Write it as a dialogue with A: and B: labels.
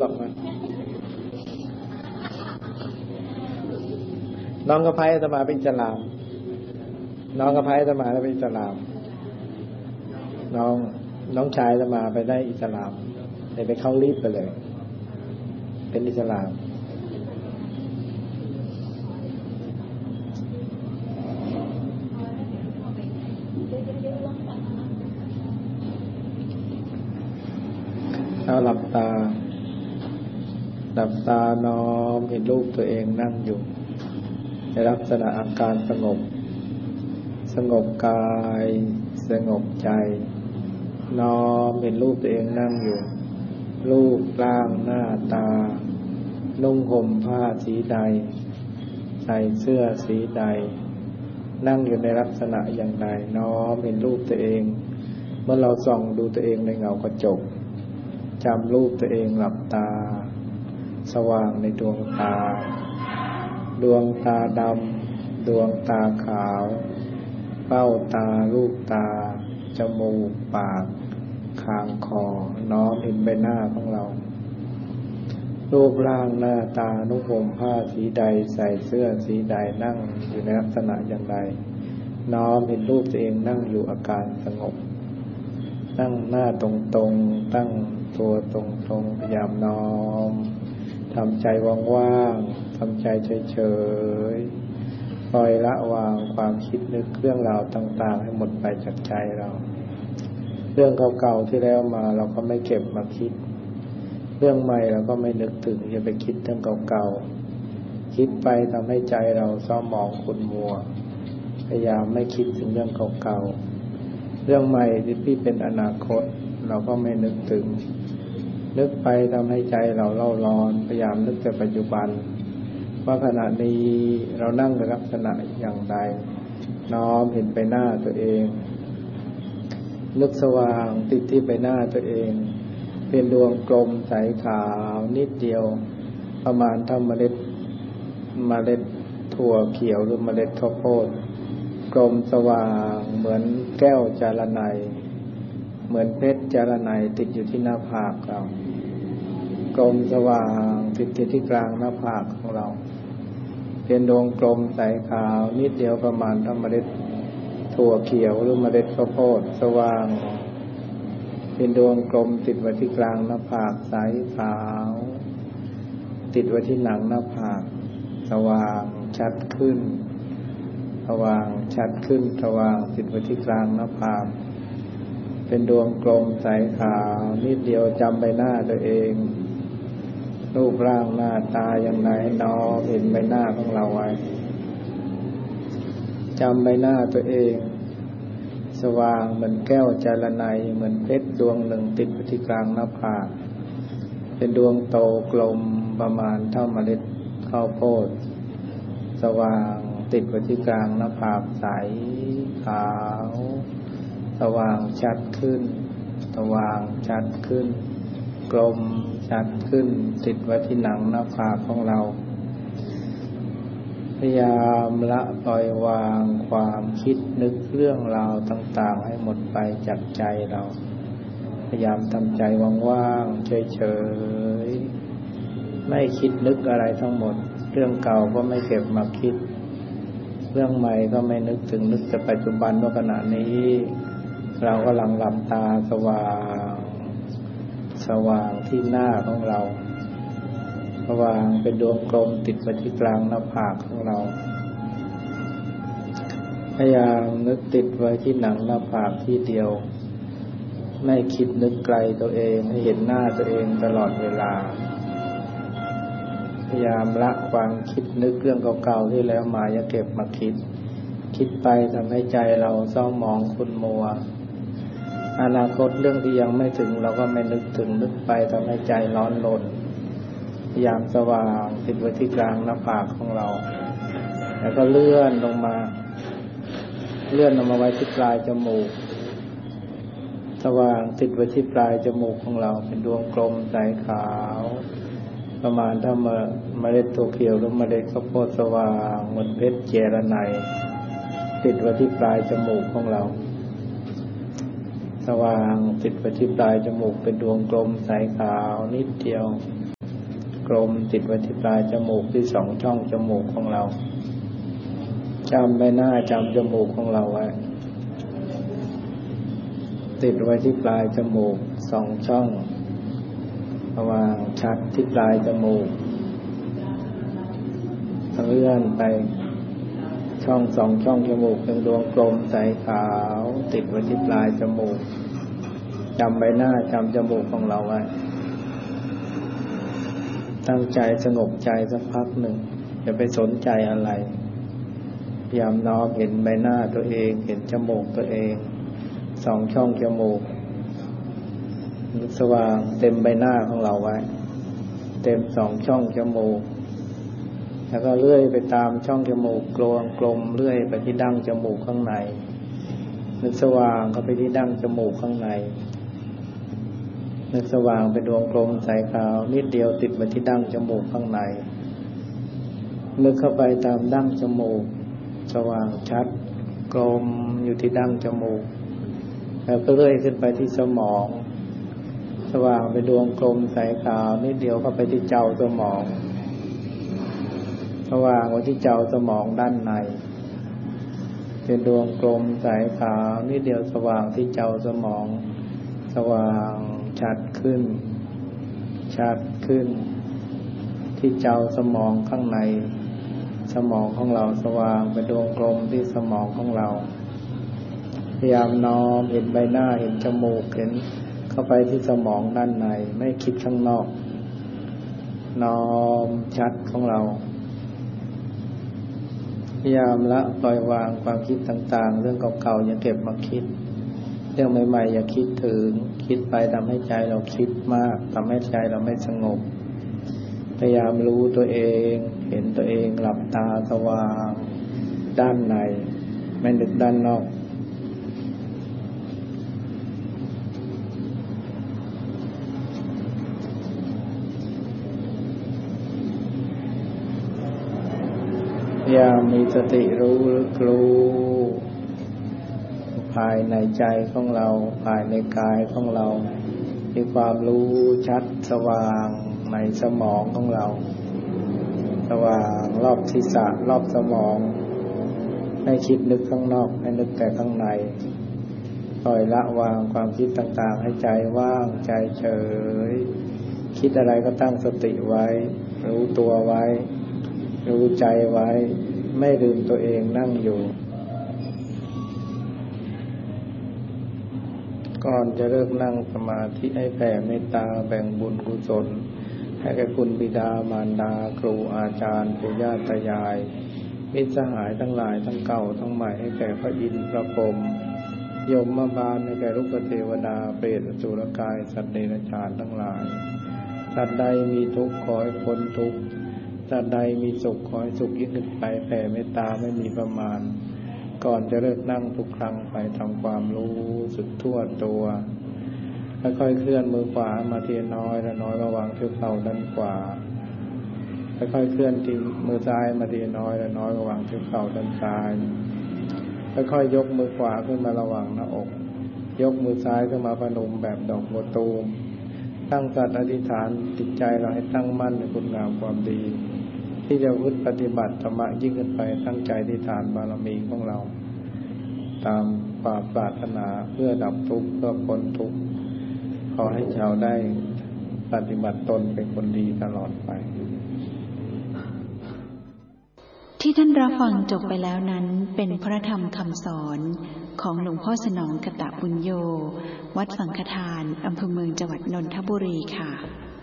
A: บอกมาน้องกระไพอาตมาเป็นอิสลามน้องกระไพอาตมาแล้วเป็นอิสลามน้องชายอาตมาไปได้อิสลามไปเข้ารีบไปเลยเป็นอิสลามเอาหลับตาน้อมเห็นรูปตัวเองนั่งอยู่ในลักษณะอาการสงบกายสงบใจน้อมเห็นรูปตัวเองนั่งอยู่รูปร่างหน้าตานุ่งห่มผ้าสีใดใส่เสื้อสีใดนั่งอยู่ในลักษณะอย่างใดน้อมเห็นรูปตัวเองเมื่อเราส่องดูตัวเองในเงากระจกจำรูปตัวเองหลับตาสว่างในดวงตาดำดวงตาขาวเบ้าตาลูกตาจมูกปากคางคอน้อมเห็นใบหน้าของเรารูปร่างหน้าตานุ่งห่มผ้าสีใดใส่เสื้อสีใดนั่งอยู่ในลักษณะอย่างใดน้อมเห็นรูปตัวเองนั่งอยู่อาการสงบนั่งหน้าตรงๆตั้งตัวตรงๆพยายามน้อมทำใจว่างๆทำใจเฉยๆปล่อยละวางความคิดนึกเรื่องราวต่างๆให้หมดไปจากใจเราเรื่องเก่าๆที่แล้วมาเราก็ไม่เก็บมาคิดเรื่องใหม่เราก็ไม่นึกถึงอย่าไปคิดเรื่องเก่าๆคิดไปทำให้ใจเราเศร้าหมองขุ่นมัวพยายามไม่คิดถึงเรื่องเก่าๆเรื่องใหม่ที่เป็นอนาคตเราก็ไม่นึกถึงนึกไปทำให้ใจเราเล่าร้อนพยายามนึกแต่ปัจจุบันว่าขณะนี้เรานั่งในลักษณะอย่างใดน้อมเห็นไปหน้าตัวเองนึกสว่างติดที่ไปหน้าตัวเองเป็นดวงกลมใสขาวนิดเดียวประมาณเท่าเมล็ดถั่วเขียวหรือเมล็ดข้าวโพดกลมสว่างเหมือนแก้วจาระไนเหมือนเพชรจาระไนติดอยู่ที่หน้าผากเรากลมสว่างติดอยู่ที่กลางหน้าผากของเราเป็นดวงกลมใสขาวนิดเดียวประมาณเท่าเมล็ดถั่วเขียวหรือเมล็ดข้าวโพดสว่างเป็นดวงกลมติดไว้ที่กลางหน้าผากใสขาวติดไว้ที่หนังหน้าผากสว่างชัดขึ้นสว่างชัดขึ้นสว่างติดไว้ที่กลางหน้าผากเป็นดวงกลมใสขาวนิดเดียวจำใบหน้าตัวเองรูปร่างหน้าตาอย่างไรน้อมเห็นใบหน้าของเราไว้จำใบหน้าตัวเองสว่างเหมือนแก้วจาระไนเหมือนเพชรดวงหนึ่งติดไว้ที่กลางหน้าผากเป็นดวงโตกลมประมาณเท่าเมล็ดข้าวโพดสว่างติดไว้ที่กลางหน้าผากใสขาวสว่างชัดขึ้นสว่างชัดขึ้นกลมชัดขึ้นติดไว้ที่หนังหน้าผากของเราพยายามละปล่อยวางความคิดนึกเรื่องราวต่างๆให้หมดไปจากใจเราพยายามทำใจว่างๆเฉยๆไม่คิดนึกอะไรทั้งหมดเรื่องเก่าก็ไม่เก็บมาคิดเรื่องใหม่ก็ไม่นึกถึงนึกแต่ปัจจุบันว่าขณะนี้เรากำลังหลับตาสว่างที่หน้าของเราสว่างเป็นดวงกลมติดไว้ที่กลางหน้าผากของเราพยายามนึกติดไว้ที่หนังหน้าผากที่เดียวไม่คิดนึกไกลตัวเองให้เห็นหน้าตัวเองตลอดเวลาพยายามละความคิดนึกเรื่องเก่าๆที่แล้วมาอย่าเก็บมาคิดไปทำให้ใจเราเศร้าหมองขุ่นมัวอนาคตเรื่องที่ยังไม่ถึงเราก็ไม่นึกถึงนึกไปทำให้ใจร้อนรนพยายามสว่างติดไว้ที่กลางหน้าผากของเราแล้วก็เลื่อนลงมาไว้ที่ปลายจมูกสว่างติดไว้ที่ปลายจมูกของเราเป็นดวงกลมใสขาวประมาณถ้าเมล็ดถั่วเขียวหรือเมล็ดข้าวโพดสว่างเหมือนเพชรเจรไนติดไว้ที่ปลายจมูกของเราสว่างติดไว้ที่ปลายจมูกเป็นดวงกลมใสขาวนิดเดียวกลมติดไว้ที่ปลายจมูกที่สองช่องจมูกของเราจำใบหน้าจำจมูกของเราไว้ติดไว้ที่ปลายจมูกสองช่องระหว่างชัดที่ปลายจมูกเลื่อนไปช่องสองช่องจมูกเป็นดวงกลมใสขาวติดไว้ที่ปลายจมูกจำใบหน้าจำจมูกของเราไว้ตั้งใจสงบใจสักพักหนึ่งอย่าไปสนใจอะไรพยายามน้อมเห็นใบหน้าตัวเองเห็นจมูกตัวเองสองช่องจมูกสว่างเต็มใบหน้าของเราไว้เต็มสองช่องจมูกแล้วก็เลื่อยไปตามช่องจมูกกลมเลื่อยไปที่ดั้งจมูกข้างในนึกสว่างเข้าไปที่ดั้งจมูกข้างในนึกสว่างเป็นดวงกลมใสขาวนิดเดียวติดมาที่ดั้งจมูกข้างในนึกเข้าไปตามดั้งจมูกสว่างชัดกลมอยู่ที่ดั้งจมูกแล้วก็เลื่อยขึ้นไปที่สมองสว่างเป็นดวงกลมใสขาวนิดเดียวเข้าไปที่เจ้าสมองสว่างไว้ที่เจ้าสมองด้านในเป็นดวงกลมใสขาวนิดเดียวสว่างที่เจ้าสมองสว่างชัดขึ้นที่เจ้าสมองข้างในสมองของเราสว่างเป็นดวงกลมที่สมองของเราพยายามน้อมเห็นใบหน้าเห็นจมูกเห็นเข้าไปที่สมองด้านในไม่คิดข้างนอกน้อมชัดของเราพยายามละปล่อยวางความคิดต่างๆเรื่องเก่าๆอย่าเก็บมาคิดเรื่องใหม่ๆอย่าคิดถึงคิดไปทำให้ใจเราคิดมากทำให้ใจเราไม่สงบพยายามรู้ตัวเองเห็นตัวเองหลับตาสว่างด้านในไม่นึกด้านนอกพยายามมีสติรู้ภายในใจของเราภายในกายของเรามีความรู้ชัดสว่างในสมองของเราสว่างรอบศีรษะรอบสมองให้คิดนึกข้างนอกให้นึกแต่ข้างในปล่อยละวางความคิดต่างๆให้ใจว่างใจเฉยคิดอะไรก็ตั้งสติไว้รู้ตัวไว้รู้ใจไว้ไม่ลืมตัวเองนั่งอยู่ก่อนจะเริ่มนั่งสมาธิให้แผ่เมตตาแบ่งบุญกุศลให้แก่คุณบิดามารดาครูอาจารย์ปู่ย่าตายายมิตรสหายทั้งหลายทั้งเก่าทั้งใหม่ให้แก่พระอินทร์พระพรหมยมบาลให้แก่ลูกเทวดาเปรตอสุรกายสัตว์เดรัจฉานทั้งหลายสัตว์ใดมีทุกข์ขอให้พ้นทุกข์สัตว์ใดมีสุขขอให้สุขยิ่งขึ้นไปแผ่เมตตาไม่มีประมาณก่อนจะเลิกนั่งทุกครั้งไปทำความรู้สึกทั่วตัวค่อยๆเคลื่อนมือขวามาทีน้อยและน้อยระวังที่เข่าด้านขวาค่อยๆเคลื่อนที่มือซ้ายมาทีน้อยและน้อยระวังที่เข่าด้านซ้ายค่อยๆยกมือขวาขึ้นมาระวังหน้าอกยกมือซ้ายขึ้นมาพนมแบบดอกบัวตูมตั้งสัตย์อธิษฐานจิตใจเราให้ตั้งมั่นในคุณงามความดีที่จะพึ่งปฏิบัติธรรมะยิ่งขึ้นไปตั้งใจอธิษฐานบารมีของเราตามความปรารถนาเพื่อดับทุกข์เพื่อพ้นทุกข์ขอให้ชาวได้ปฏิบัติตนเป็นคนดีตลอดไป
B: ที่ท่านรับฟังจบไปแล้วนั้นเป็นพระธรรมคำสอนของหลวงพ่อสนองกตบุญโญวัดสังฆทานอำเภอเมืองจังหวัดนนทบุรีค่ะ